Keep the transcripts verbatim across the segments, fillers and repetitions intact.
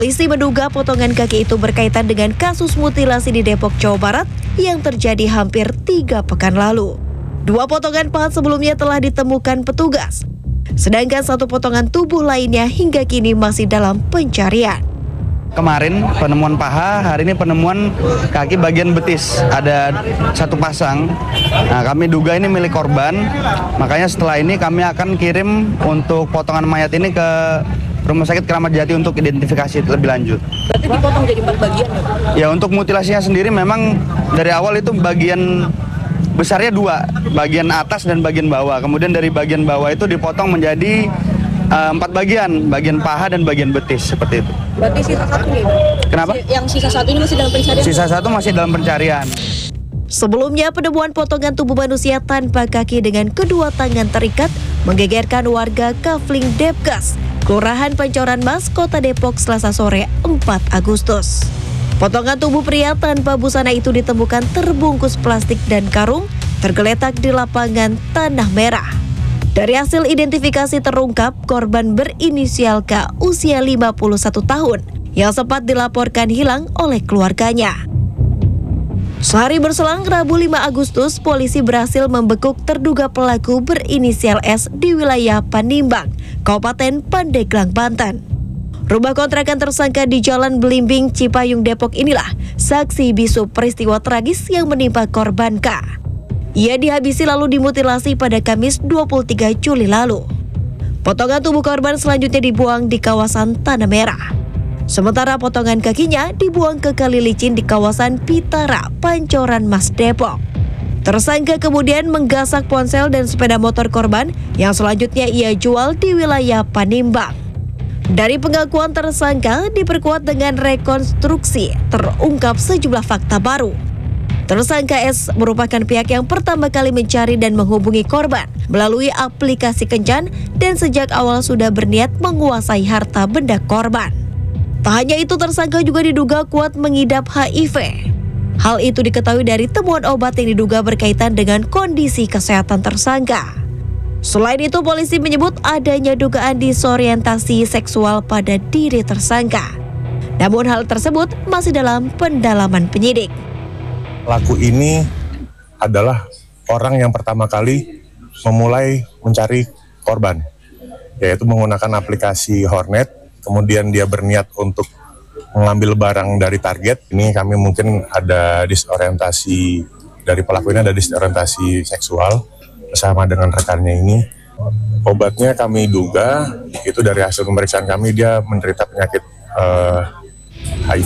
Polisi menduga potongan kaki itu berkaitan dengan kasus mutilasi di Depok, Jawa Barat yang terjadi hampir tiga pekan lalu. Dua potongan paha sebelumnya telah ditemukan petugas, sedangkan satu potongan tubuh lainnya hingga kini masih dalam pencarian. Kemarin penemuan paha, hari ini penemuan kaki bagian betis, ada satu pasang. Nah, kami duga ini milik korban, makanya setelah ini kami akan kirim untuk potongan mayat ini ke Rumah Sakit Kramat Jati untuk identifikasi lebih lanjut. Berarti dipotong jadi empat bagian? Ya, untuk mutilasinya sendiri memang dari awal itu bagian besarnya dua, bagian atas dan bagian bawah. Kemudian dari bagian bawah itu dipotong menjadi uh, empat bagian, bagian paha dan bagian betis, seperti itu. Berarti sisa satu nih? Kenapa? Yang sisa satu ini masih dalam pencarian? Sisa satu masih dalam pencarian. Sebelumnya, penemuan potongan tubuh manusia tanpa kaki dengan kedua tangan terikat menggegerkan warga Kafling Depkas, Kelurahan Pancoran Mas, Kota Depok, Selasa sore empat Agustus. Potongan tubuh pria tanpa busana itu ditemukan terbungkus plastik dan karung tergeletak di lapangan Tanah Merah. Dari hasil identifikasi terungkap korban berinisial K usia lima puluh satu tahun yang sempat dilaporkan hilang oleh keluarganya. Sehari berselang Rabu lima Agustus, polisi berhasil membekuk terduga pelaku berinisial S di wilayah Panimbang, Kabupaten Pandeglang, Banten. Rumah kontrakan tersangka di Jalan Belimbing, Cipayung, Depok inilah saksi bisu peristiwa tragis yang menimpa korban K. Ia dihabisi lalu dimutilasi pada Kamis dua puluh tiga Juli lalu. Potongan tubuh korban selanjutnya dibuang di kawasan Tanah Merah. Sementara potongan kakinya dibuang ke kali licin di kawasan Pitara, Pancoran Mas, Depok. Tersangka kemudian menggasak ponsel dan sepeda motor korban yang selanjutnya ia jual di wilayah Panimbang. Dari pengakuan tersangka diperkuat dengan rekonstruksi, terungkap sejumlah fakta baru. Tersangka S merupakan pihak yang pertama kali mencari dan menghubungi korban melalui aplikasi kencan dan sejak awal sudah berniat menguasai harta benda korban. Tak hanya itu, tersangka juga diduga kuat mengidap H I V. Hal itu diketahui dari temuan obat yang diduga berkaitan dengan kondisi kesehatan tersangka. Selain itu, polisi menyebut adanya dugaan disorientasi seksual pada diri tersangka. Namun hal tersebut masih dalam pendalaman penyidik. Pelaku ini adalah orang yang pertama kali memulai mencari korban, yaitu menggunakan aplikasi Hornet. Kemudian dia berniat untuk mengambil barang dari target. Ini kami mungkin ada disorientasi dari pelaku ini, ada disorientasi seksual bersama dengan rekannya ini. Obatnya kami duga itu dari hasil pemeriksaan kami dia menderita penyakit uh, H I V.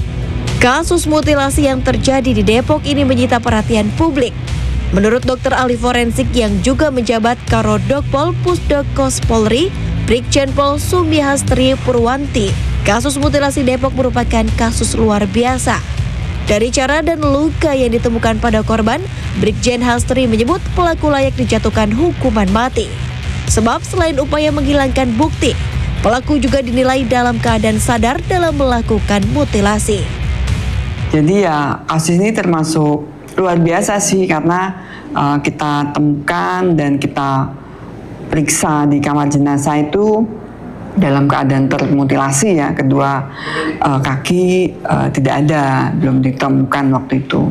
Kasus mutilasi yang terjadi di Depok ini menyita perhatian publik. Menurut dokter ahli forensik yang juga menjabat Karodokpol Pusdokos Polri, Brigjen Pol Sumihastri Purwanti, kasus mutilasi Depok merupakan kasus luar biasa. Dari cara dan luka yang ditemukan pada korban, Brigjen Hastri menyebut pelaku layak dijatuhkan hukuman mati. Sebab selain upaya menghilangkan bukti, pelaku juga dinilai dalam keadaan sadar dalam melakukan mutilasi. Jadi ya kasus ini termasuk luar biasa sih, karena uh, kita temukan dan kita periksa di kamar jenazah itu dalam keadaan termutilasi ya, kedua uh, kaki uh, tidak ada, belum ditemukan waktu itu,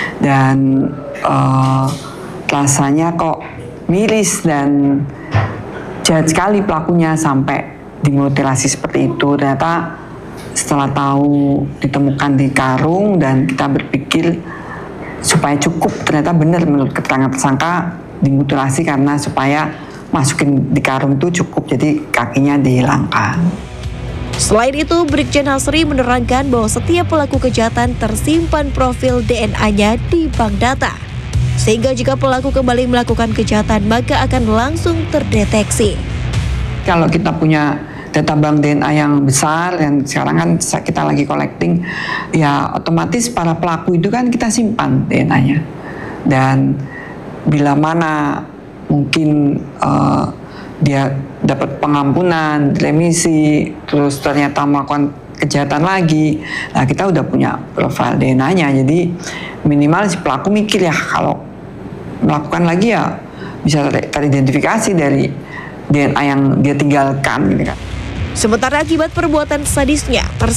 dan uh, rasanya kok miris dan jahat sekali pelakunya sampai dimutilasi seperti itu. Ternyata setelah tahu ditemukan di karung dan kita berpikir supaya cukup, ternyata benar menurut keterangan tersangka dimutilasi karena supaya masukin di karung itu cukup, jadi kakinya dihilangkan. Selain itu, Brigjen Hasri menerangkan bahwa setiap pelaku kejahatan tersimpan profil D N A-nya di bank data, sehingga jika pelaku kembali melakukan kejahatan maka akan langsung terdeteksi. Kalau kita punya data bank D N A yang besar, dan sekarang kan kita lagi collecting, ya otomatis para pelaku itu kan kita simpan D N A-nya. Dan bila mana mungkin uh, dia dapat pengampunan, remisi, terus ternyata melakukan kejahatan lagi, nah kita udah punya profil D N A-nya. Jadi minimal si pelaku mikir ya, kalau melakukan lagi ya bisa teridentifikasi dari D N A yang dia tinggalkan gitu kan. Sementara akibat perbuatan sadisnya,